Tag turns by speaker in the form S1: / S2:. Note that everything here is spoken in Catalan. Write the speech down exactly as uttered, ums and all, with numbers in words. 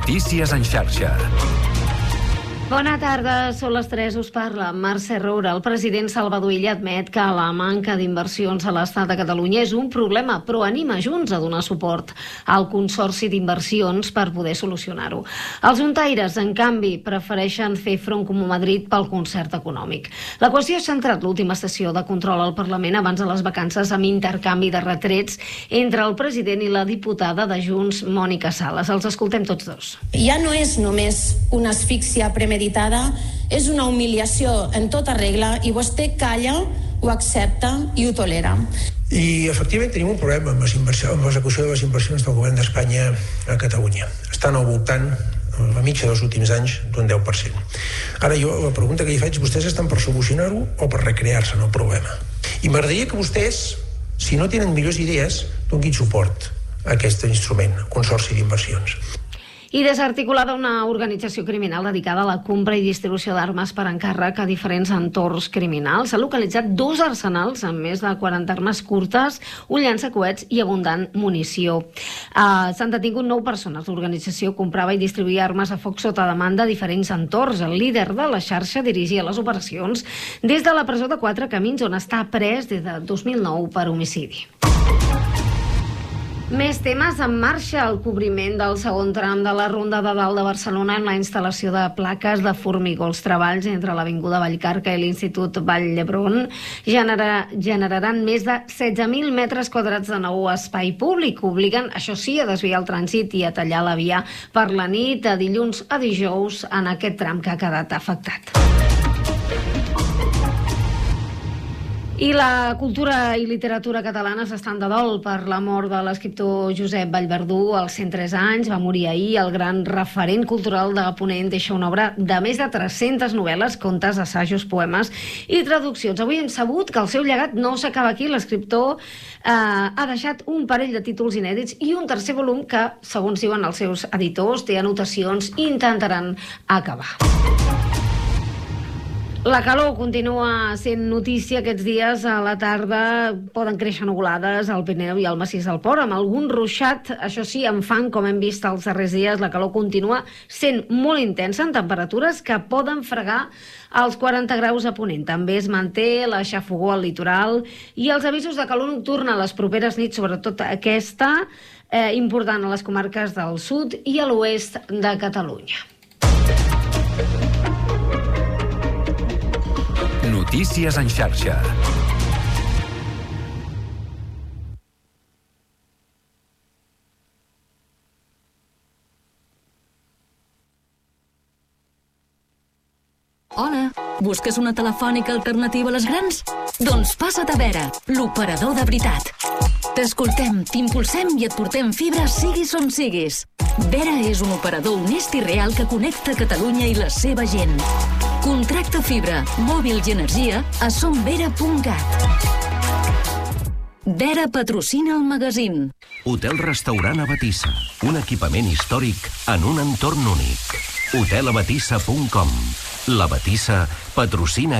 S1: Notícies en xarxa.
S2: Bona tarda, són les tres, us parla Mercè Roura. El president Salvador Illa admet que la manca d'inversions a l'Estat de Catalunya és un problema, però anima Junts a donar suport al Consorci d'Inversions per poder solucionar-ho. Els juntaires, en canvi, prefereixen fer front com a Madrid pel concert econòmic. La qüestió ha centrat l'última sessió de control al Parlament abans de les vacances amb intercanvi de retrets entre el president i la diputada de Junts, Mònica Sales. Els escoltem tots dos.
S3: Ja no és només una asfíxia premeditada, és una humiliació en tota regla i vostè calla, ho accepta i ho tolera.
S4: I efectivament tenim un problema amb l'execució de les inversions del govern d'Espanya a Catalunya. Estan al voltant, a la mitja dels últims anys, d'un deu per cent. Ara jo la pregunta que li faig, vostès estan per solucionar-ho o per recrear-se en el problema? I m'agradaria que vostès, si no tenen millors idees, donin suport a aquest instrument, Consorci d'Inversions.
S2: I desarticulada una organització criminal dedicada a la compra i distribució d'armes per encàrrec a diferents entorns criminals. S'ha localitzat dos arsenals amb més de quaranta armes curtes, un llançacoets i abundant munició. Uh, S'han detingut nou persones. L'organització comprava i distribuïa armes a foc sota demanda a diferents entorns. El líder de la xarxa dirigia les operacions des de la presó de Quatre Camins, on està pres des de dos mil nou per homicidi. Més temes en marxa. El cobriment del segon tram de la Ronda de Dalt de Barcelona amb la instal·lació de plaques de formigó. Els treballs entre l'Avinguda Vallcarca i l'Institut Vall d'Hebron generar, generaran més de setze mil metres quadrats de nou espai públic. Obliguen, això sí, a desviar el trànsit i a tallar la via per la nit de dilluns a dijous en aquest tram que ha quedat afectat. I la cultura i literatura catalanes estan de dol per la mort de l'escriptor Josep Vallverdú als cent tres anys. Va morir ahir. El gran referent cultural de Ponent deixa una obra de més de tres-centes novel·les, contes, assajos, poemes i traduccions. Avui hem sabut que el seu llegat no s'acaba aquí. L'escriptor eh, ha deixat un parell de títols inèdits i un tercer volum que, segons diuen els seus editors, té anotacions i intentaran acabar. La calor continua sent notícia aquests dies. A la tarda poden créixer nuvolades al Pirineu i al Massís del Port, amb algun ruixat, això sí, amb fang, com hem vist els darrers dies. La calor continua sent molt intensa en temperatures que poden fregar als quaranta graus a Ponent. També es manté la xafogor al litoral i els avisos de calor nocturna a les properes nits, sobretot aquesta, eh, important a les comarques del sud i a l'oest de Catalunya.
S1: Notícies en xarxa.
S5: Hola, busques una telefònica alternativa a les grans? Doncs passa't a Vera, l'operador de veritat. T'escoltem, t'impulsem i et portem fibra siguis on siguis. Vera és un operador honest i real que connecta Catalunya i la seva gent. Contracta fibra, mòbils i energia a somvera punt cat. Vera patrocina el magazín.
S6: Hotel Restaurant Abatissa, un equipament històric en un entorn únic. hotel abatissa punt com. La Batissa patrocina